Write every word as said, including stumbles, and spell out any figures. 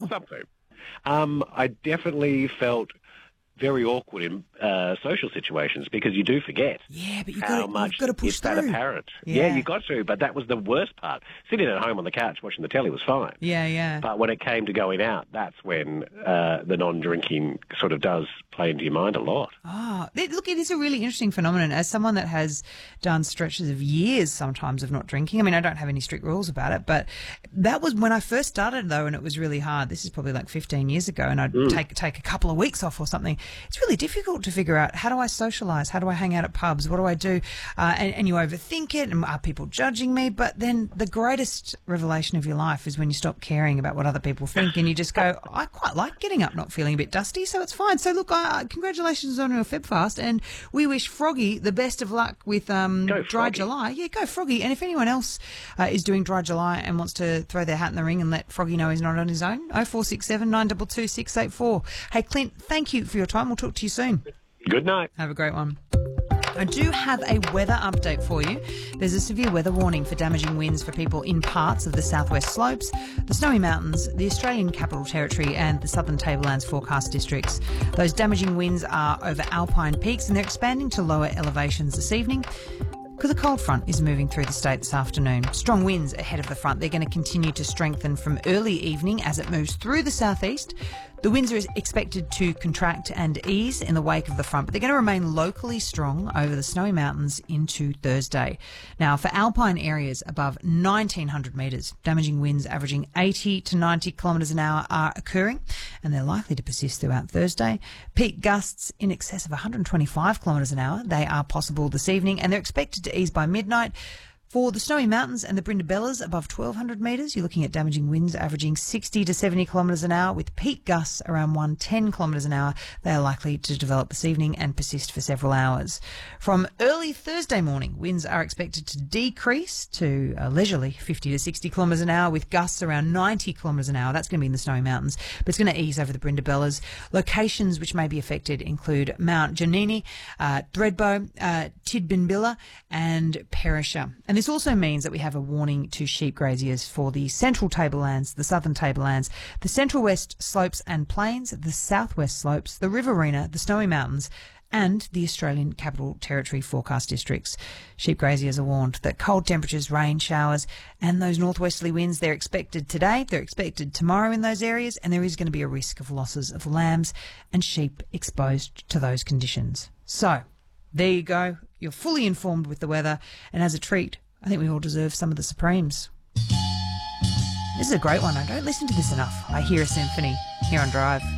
something. Um, I definitely felt very awkward in uh, social situations because you do forget Yeah, but you've how got, much you've got to push it's that through. apparent. Yeah. Yeah, you got to, but that was the worst part. Sitting at home on the couch watching the telly was fine. Yeah, yeah. But when it came to going out, that's when uh, the non-drinking sort of does play into your mind a lot. Oh, it- look, it is a really interesting phenomenon. As someone that has done stretches of years sometimes of not drinking, I mean, I don't have any strict rules about it, but that was when I first started, though, and it was really hard. This is probably like fifteen years ago, and I'd Mm. take take a couple of weeks off or something. It's really difficult to figure out, how do I socialise? How do I hang out at pubs? What do I do? Uh, and, and you overthink it, and are people judging me? But then the greatest revelation of your life is when you stop caring about what other people think, and you just go, I quite like getting up not feeling a bit dusty, so it's fine. So look, uh, congratulations on your Feb fast, and we wish Froggy the best of luck with um, Go Dry Froggy. July. Yeah, go Froggy. And if anyone else uh, is doing Dry July and wants to throw their hat in the ring and let Froggy know he's not on his own, oh four six seven, nine two two, six eight four. Hey, Clint, thank you for your time. We'll talk to you soon. Good night. Have a great one. I do have a weather update for you. There's a severe weather warning for damaging winds for people in parts of the southwest slopes, the Snowy Mountains, the Australian Capital Territory and the southern tablelands forecast districts. Those damaging winds are over alpine peaks and they're expanding to lower elevations this evening, because a cold front is moving through the state this afternoon. Strong winds ahead of the front. They're going to continue to strengthen from early evening as it moves through the southeast. The winds are expected to contract and ease in the wake of the front, but they're going to remain locally strong over the Snowy Mountains into Thursday. Now, for alpine areas above nineteen hundred metres, damaging winds averaging eighty to ninety kilometres an hour are occurring, and they're likely to persist throughout Thursday. Peak gusts in excess of one hundred twenty-five kilometres an hour, they are possible this evening, and they're expected to ease by midnight. For the Snowy Mountains and the Brindabellas above twelve hundred metres, you're looking at damaging winds averaging sixty to seventy kilometres an hour with peak gusts around one hundred ten kilometres an hour. They are likely to develop this evening and persist for several hours. From early Thursday morning, winds are expected to decrease to a leisurely fifty to sixty kilometres an hour with gusts around ninety kilometres an hour. That's going to be in the Snowy Mountains, but it's going to ease over the Brindabellas. Locations which may be affected include Mount Janini, uh, Thredbo, uh, Tidbinbilla and Perisher. And this also means that we have a warning to sheep graziers for the central tablelands, the southern tablelands, the central west slopes and plains, the southwest slopes, the Riverina, the Snowy Mountains, and the Australian Capital Territory forecast districts. Sheep graziers are warned that cold temperatures, rain showers, and those northwesterly winds, they're expected today, they're expected tomorrow in those areas, and there is going to be a risk of losses of lambs and sheep exposed to those conditions. So, there you go. You're fully informed with the weather, and as a treat, I think we all deserve some of the Supremes. This is a great one. I don't listen to this enough. I hear a symphony here on Drive.